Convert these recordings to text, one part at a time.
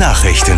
Nachrichten.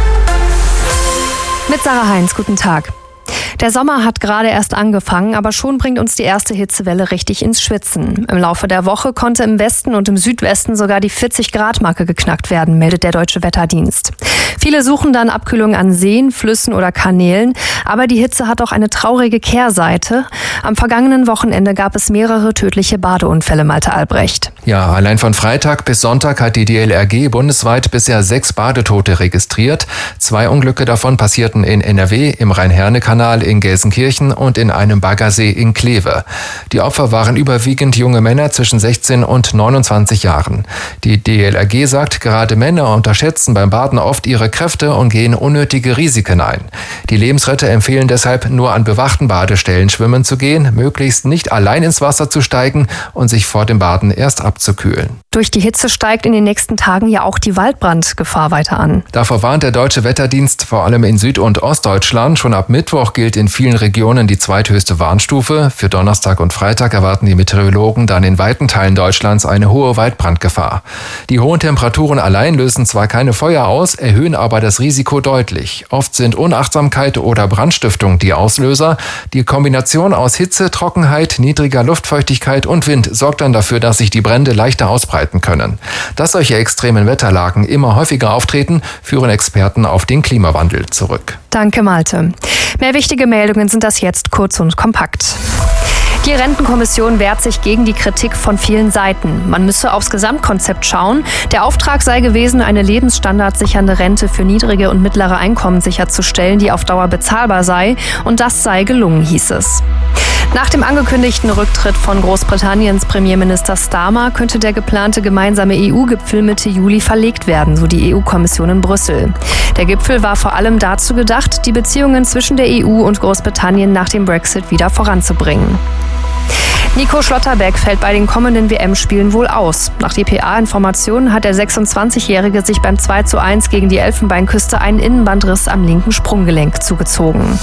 Mit Sarah Heinz, guten Tag. Der Sommer hat gerade erst angefangen, aber schon bringt uns die erste Hitzewelle richtig ins Schwitzen. Im Laufe der Woche konnte im Westen und im Südwesten sogar die 40-Grad-Marke geknackt werden, meldet der Deutsche Wetterdienst. Viele suchen dann Abkühlung an Seen, Flüssen oder Kanälen, aber die Hitze hat auch eine traurige Kehrseite. Am vergangenen Wochenende gab es mehrere tödliche Badeunfälle, Malte Albrecht. Ja, allein von Freitag bis Sonntag hat die DLRG bundesweit bisher 6 Badetote registriert. 2 Unglücke davon passierten in NRW, im Rhein-Herne-Kanal in Gelsenkirchen und in einem Baggersee in Kleve. Die Opfer waren überwiegend junge Männer zwischen 16 und 29 Jahren. Die DLRG sagt, gerade Männer unterschätzen beim Baden oft ihre Kräfte und gehen unnötige Risiken ein. Die Lebensretter empfehlen deshalb, nur an bewachten Badestellen schwimmen zu gehen, möglichst nicht allein ins Wasser zu steigen und sich vor dem Baden erst abzukühlen. Durch die Hitze steigt in den nächsten Tagen ja auch die Waldbrandgefahr weiter an. Davor warnt der Deutsche Wetterdienst vor allem in Süd- und Ostdeutschland. Schon ab Mittwoch gilt in vielen Regionen die zweithöchste Warnstufe. Für Donnerstag und Freitag erwarten die Meteorologen dann in weiten Teilen Deutschlands eine hohe Waldbrandgefahr. Die hohen Temperaturen allein lösen zwar keine Feuer aus, erhöhen aber das Risiko deutlich. Oft sind Unachtsamkeit oder Brandstiftung die Auslöser. Die Kombination aus Hitze, Trockenheit, niedriger Luftfeuchtigkeit und Wind sorgt dann dafür, dass sich die Brände leichter ausbreiten können. Dass solche extremen Wetterlagen immer häufiger auftreten, führen Experten auf den Klimawandel zurück. Danke, Malte. Mehr wichtige Meldungen sind das jetzt kurz und kompakt. Die Rentenkommission wehrt sich gegen die Kritik von vielen Seiten. Man müsse aufs Gesamtkonzept schauen. Der Auftrag sei gewesen, eine lebensstandardsichernde Rente für niedrige und mittlere Einkommen sicherzustellen, die auf Dauer bezahlbar sei. Und das sei gelungen, hieß es. Nach dem angekündigten Rücktritt von Großbritanniens Premierminister Starmer könnte der geplante gemeinsame EU-Gipfel Mitte Juli verlegt werden, so die EU-Kommission in Brüssel. Der Gipfel war vor allem dazu gedacht, die Beziehungen zwischen der EU und Großbritannien nach dem Brexit wieder voranzubringen. Nico Schlotterbeck fällt bei den kommenden WM-Spielen wohl aus. Nach dpa-Informationen hat der 26-Jährige sich beim 2:1 gegen die Elfenbeinküste einen Innenbandriss am linken Sprunggelenk zugezogen.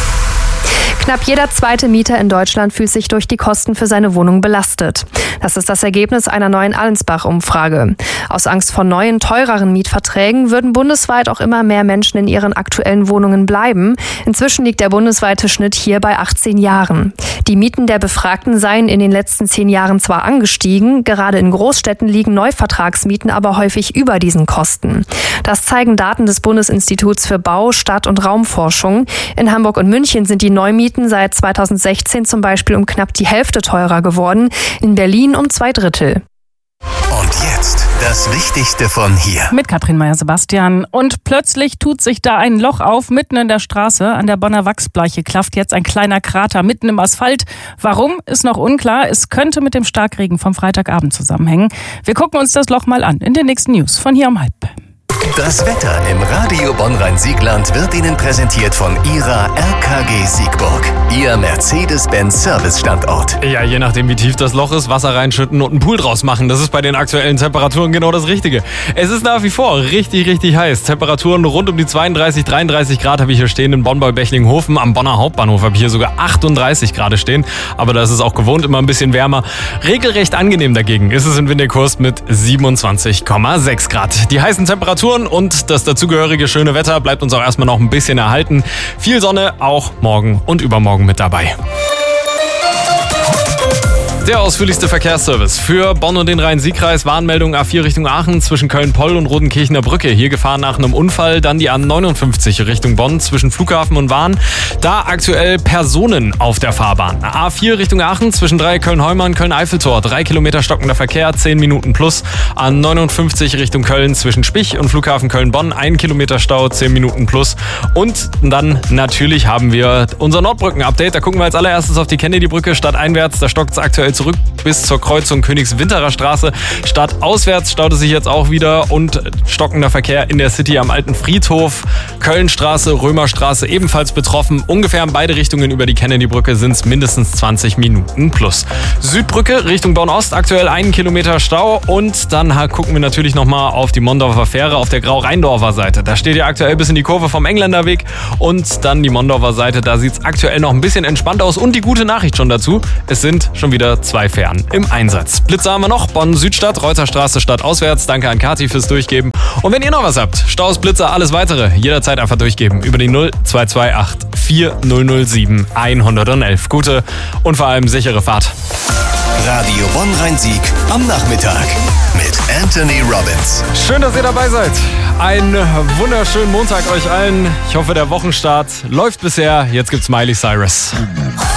Knapp jeder zweite Mieter in Deutschland fühlt sich durch die Kosten für seine Wohnung belastet. Das ist das Ergebnis einer neuen Allensbach-Umfrage. Aus Angst vor neuen, teureren Mietverträgen würden bundesweit auch immer mehr Menschen in ihren aktuellen Wohnungen bleiben. Inzwischen liegt der bundesweite Schnitt hier bei 18 Jahren. Die Mieten der Befragten seien in den letzten 10 Jahren zwar angestiegen, gerade in Großstädten liegen Neuvertragsmieten aber häufig über diesen Kosten. Das zeigen Daten des Bundesinstituts für Bau-, Stadt- und Raumforschung. In Hamburg und München sind die Neumieten seit 2016 zum Beispiel um knapp die Hälfte teurer geworden, in Berlin um 2/3. Und jetzt das Wichtigste von hier. Mit Katrin Meyer-Sebastian. Und plötzlich tut sich da ein Loch auf, mitten in der Straße. An der Bonner Wachsbleiche klafft jetzt ein kleiner Krater mitten im Asphalt. Warum, ist noch unklar. Es könnte mit dem Starkregen vom Freitagabend zusammenhängen. Wir gucken uns das Loch mal an in den nächsten News von hier um 12:30. Das Wetter im Radio Bonn-Rhein-Siegland wird Ihnen präsentiert von Ihrer RKG Siegburg. Ihr Mercedes-Benz-Service-Standort. Ja, je nachdem wie tief das Loch ist, Wasser reinschütten und einen Pool draus machen. Das ist bei den aktuellen Temperaturen genau das Richtige. Es ist nach wie vor richtig, richtig heiß. Temperaturen rund um die 32, 33 Grad habe ich hier stehen in Bonn bei Bechlinghofen. Am Bonner Hauptbahnhof habe ich hier sogar 38 Grad stehen. Aber das ist auch gewohnt, immer ein bisschen wärmer. Regelrecht angenehm dagegen ist es in Windighurst mit 27,6 Grad. Die heißen Temperaturen und das dazugehörige schöne Wetter bleibt uns auch erstmal noch ein bisschen erhalten. Viel Sonne auch morgen und übermorgen mit dabei. Der ausführlichste Verkehrsservice für Bonn und den Rhein-Sieg-Kreis. Warnmeldung A4 Richtung Aachen zwischen Köln-Poll und Rodenkirchener Brücke. Hier Gefahr nach einem Unfall. Dann die A59 Richtung Bonn zwischen Flughafen und Wahn. Da aktuell Personen auf der Fahrbahn. A4 Richtung Aachen zwischen Dreieck Köln-Heumann, Köln-Eiffeltor. 3 Kilometer stockender Verkehr, 10 Minuten plus. A59 Richtung Köln zwischen Spich und Flughafen Köln-Bonn. 1 Kilometer Stau, 10 Minuten plus. Und dann natürlich haben wir unser Nordbrücken-Update. Da gucken wir als allererstes auf die Kennedy-Brücke stadteinwärts. Da stockt es aktuell zurück bis zur Kreuzung Königswinterer Straße. Stadtauswärts staut es sich jetzt auch wieder und stockender Verkehr in der City am Alten Friedhof. Kölnstraße, Römerstraße ebenfalls betroffen. Ungefähr in beide Richtungen über die Kennedy-Brücke sind es mindestens 20 Minuten plus. Südbrücke Richtung Bonn-Ost aktuell 1 Kilometer Stau und dann gucken wir natürlich nochmal auf die Mondorfer Fähre auf der Grau-Rheindorfer Seite. Da steht ja aktuell bis in die Kurve vom Engländerweg und dann die Mondorfer Seite. Da sieht es aktuell noch ein bisschen entspannt aus und die gute Nachricht schon dazu. Es sind schon wieder 2 Fähren im Einsatz. Blitzer haben wir noch. Bonn Südstadt, Reuterstraße stadtauswärts. Danke an Kati fürs Durchgeben. Und wenn ihr noch was habt, Staus, Blitzer, alles weitere, jederzeit einfach durchgeben. Über die 0228 4007 111. Gute und vor allem sichere Fahrt. Radio Bonn Rhein-Sieg am Nachmittag mit Anthony Robbins. Schön, dass ihr dabei seid. Einen wunderschönen Montag euch allen. Ich hoffe, der Wochenstart läuft bisher. Jetzt gibt's Miley Cyrus.